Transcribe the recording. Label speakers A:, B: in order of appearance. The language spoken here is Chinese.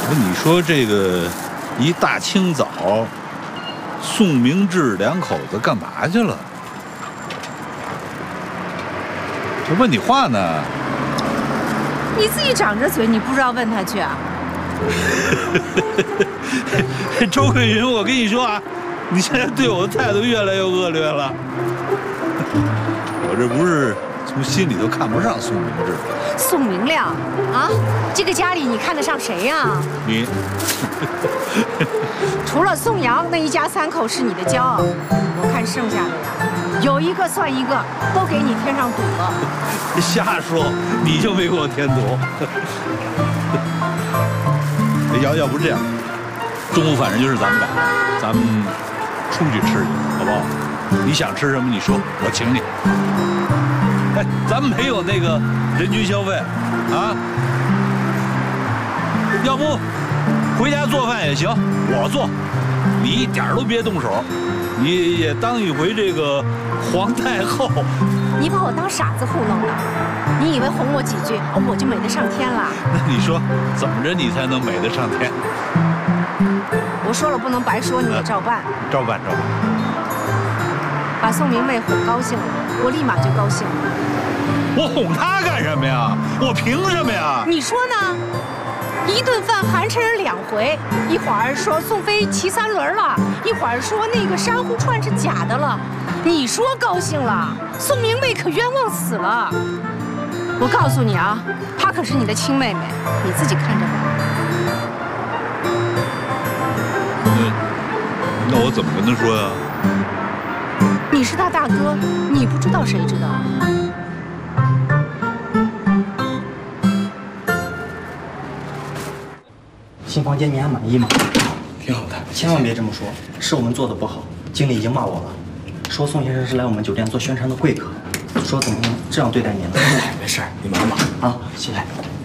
A: 你说这个一大清早，宋明志两口子干嘛去了？这问你话呢。
B: 你自己长着嘴，你不知道问他去啊？
A: 周桂云，我跟你说啊，你现在对我的态度越来越恶劣了。我这不是从心里头看不上宋明志。
B: 宋明亮啊，这个家里你看得上谁呀？
A: 你
B: 除了宋阳那一家三口是你的骄傲，我看剩下的呀，有一个算一个，都给你添上堵了。
A: 瞎说，你就没给我添堵。要不这样，中午反正就是咱们俩，咱们出去吃去，好不好？你想吃什么你说，我请你。哎，咱们没有那个人均消费啊，要不回家做饭也行，我做，你一点都别动手，你也当一回这个皇太后。
B: 你把我当傻子糊弄了，你以为哄我几句，我就美得上天了？
A: 那你说怎么着你才能美得上天？
B: 我说了不能白说，你也照办。
A: 照办。
B: 把宋明媚哄高兴了，我立马就高兴了。
A: 我哄她干什么呀？我凭什么呀？
B: 你说呢？一顿饭寒碜人两回，一会儿说宋飞骑三轮了，一会儿说那个珊瑚串是假的了。你说高兴了，宋明媚可冤枉死了。我告诉你啊，她可是你的亲妹妹，你自己看着办。
A: 那我怎么跟她说呀？
B: 你是他大哥，你不知道谁知道？
C: 新房间你还满意吗？
D: 挺好的，
C: 千万别这么说，是我们做的不好。经理已经骂我了，说宋先生是来我们酒店做宣传的贵客，说怎么能这样对待您了？
D: 没事，你忙吧。
C: 啊，谢谢。